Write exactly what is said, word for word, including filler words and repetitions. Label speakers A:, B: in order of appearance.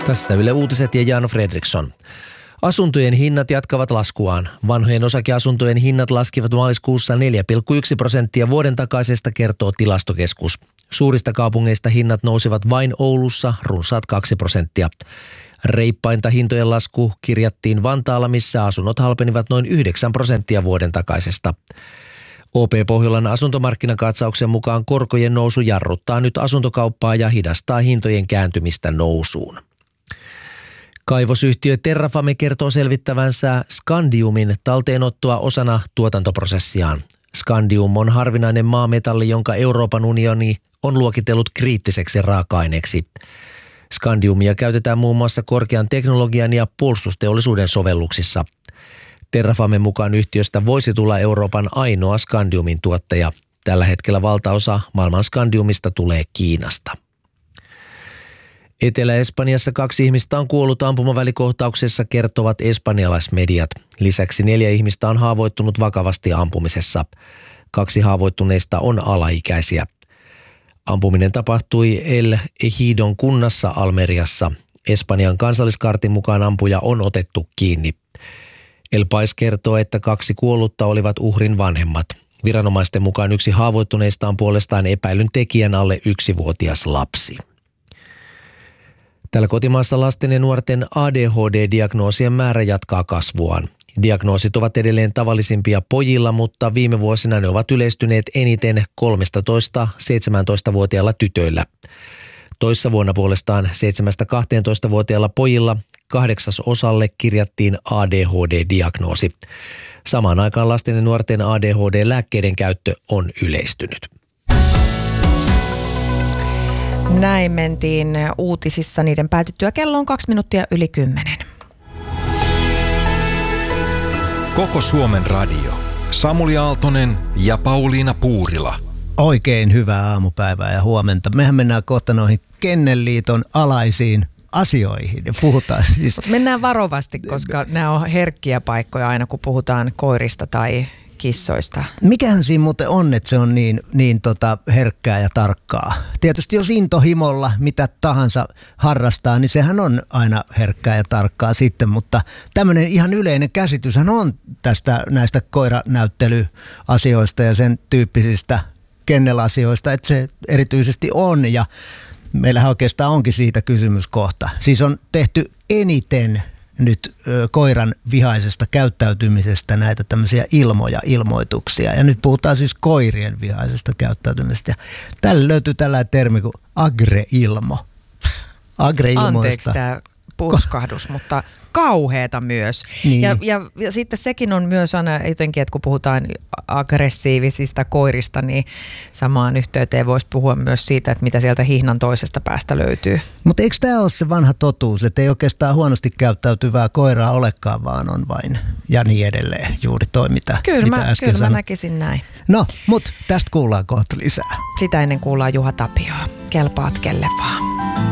A: Tässä Yle Uutiset ja Jaano Fredriksson. Asuntojen hinnat jatkavat laskuaan. Vanhojen osakeasuntojen hinnat laskivat maaliskuussa neljä pilkku yksi prosenttia vuoden takaisesta, kertoo Tilastokeskus. Suurista kaupungeista hinnat nousivat vain Oulussa runsaat kaksi prosenttia. Reippainta hintojen lasku kirjattiin Vantaalla, missä asunnot halpenivat noin yhdeksän prosenttia vuoden takaisesta. O P Pohjolan asuntomarkkinakatsauksen mukaan korkojen nousu jarruttaa nyt asuntokauppaa ja hidastaa hintojen kääntymistä nousuun. Kaivosyhtiö Terrafame kertoo selvittävänsä Scandiumin talteenottoa osana tuotantoprosessiaan. Scandium on harvinainen maametalli, jonka Euroopan unioni on luokitellut kriittiseksi raaka-aineeksi. Scandiumia käytetään muun muassa korkean teknologian ja puolustusteollisuuden sovelluksissa. Terrafamen mukaan yhtiöstä voisi tulla Euroopan ainoa Scandiumin tuottaja. Tällä hetkellä valtaosa maailman Scandiumista tulee Kiinasta. Etelä-Espanjassa kaksi ihmistä on kuollut ampumavälikohtauksessa, kertovat espanjalaismediat. Lisäksi neljä ihmistä on haavoittunut vakavasti ampumisessa. Kaksi haavoittuneista on alaikäisiä. Ampuminen tapahtui El Ejidon kunnassa Almeriassa. Espanjan kansalliskartin mukaan ampuja on otettu kiinni. El Pais kertoo, että kaksi kuollutta olivat uhrin vanhemmat. Viranomaisten mukaan yksi haavoittuneista on puolestaan epäilyn tekijän alle yksivuotias lapsi. Täällä kotimaassa lasten ja nuorten A D H D-diagnoosien määrä jatkaa kasvuaan. Diagnoosit ovat edelleen tavallisimpia pojilla, mutta viime vuosina ne ovat yleistyneet eniten kolmetoista-seitsemäntoista-vuotiailla tytöillä. Toissa vuonna puolestaan seitsemästä-kahteentoista-vuotiailla pojilla kahdeksasosalle kirjattiin A D H D-diagnoosi. Samaan aikaan lasten ja nuorten A D H D-lääkkeiden käyttö on yleistynyt.
B: Näin mentiin uutisissa niiden päätyttyä. Kello on kaksi minuuttia yli kymmenen.
C: Koko Suomen radio. Samuli Aaltonen ja Pauliina Puurila.
D: Oikein hyvää aamupäivää ja huomenta. Mehän mennään kohta noihin Kennelliiton alaisiin asioihin ja puhutaan siis.
B: Mennään varovasti, koska nämä on herkkiä paikkoja aina, kun puhutaan koirista tai kissoista.
D: Mikähän siinä muuten on, että se on niin, niin tota herkkää ja tarkkaa? Tietysti jos intohimolla mitä tahansa harrastaa, niin sehän on aina herkkää ja tarkkaa sitten, mutta tämmöinen ihan yleinen käsityshän on tästä näistä koiranäyttelyasioista ja sen tyyppisistä kennelasioista, että se erityisesti on, ja meillähän oikeastaan onkin siitä kysymyskohta. Siis on tehty eniten nyt ö, koiran vihaisesta käyttäytymisestä näitä tämmöisiä ilmoja, ilmoituksia. Ja nyt puhutaan siis koirien vihaisesta käyttäytymisestä. Ja tällä löytyy tällainen termi kuin agreilmo. Agreilmoista.
B: Anteeksi tämä purskahdus, mutta kauheata myös.
D: Niin.
B: Ja, ja, ja sitten sekin on myös aina jotenkin, että kun puhutaan aggressiivisista koirista, niin samaan yhteyteen voisi puhua myös siitä, että mitä sieltä hihnan toisesta päästä löytyy.
D: Mutta eikö tämä ole se vanha totuus, että ei oikeastaan huonosti käyttäytyvää koiraa olekaan, vaan on vain ja niin edelleen juuri toi, mitä,
B: kyllä
D: mitä
B: mä,
D: äsken
B: kyllä
D: sanoin.
B: mä näkisin näin.
D: No, mutta tästä kuullaan kohta lisää.
B: Sitä ennen kuullaan Juha Tapioa. Kelpaat kelle vaan.